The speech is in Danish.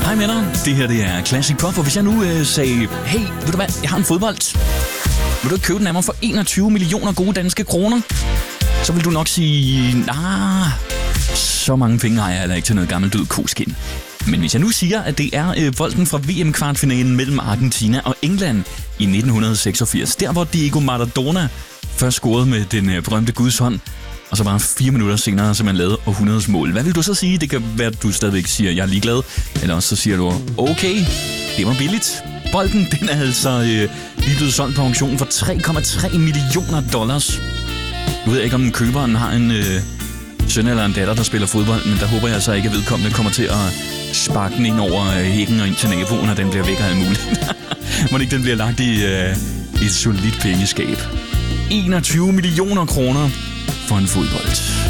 Hej med dig. Det her det er Classic Pop, og hvis jeg nu sagde, hey, ved du hvad, jeg har en fodbold. Vil du ikke købe den af mig for 21 millioner gode danske kroner? Så vil du nok sige, så mange penge har jeg heller ikke til noget gammelt død koskin. Men hvis jeg nu siger, at det er bolden fra VM-kvartfinalen mellem Argentina og England i 1986, der hvor Diego Maradona først scorede med den berømte Guds hånd, og så bare 4 minutter senere, så man lavede århundredes mål. Hvad vil du så sige? Det kan være, at du stadigvæk siger, jeg er ligeglad. Eller også så siger du, okay, det var billigt. Bolden, den er altså lige blevet solgt på auktionen for $3,3 millioner. Nu ved jeg ikke, om køberen har en søn eller en datter, der spiller fodbold, men der håber jeg så ikke, at vedkommende kommer til at sparke den ind over hækken og ind til naboen, og den bliver væk af alt muligt. Må ikke den bliver lagt i et solidt pengeskab. 21 millioner kroner for en fodbold.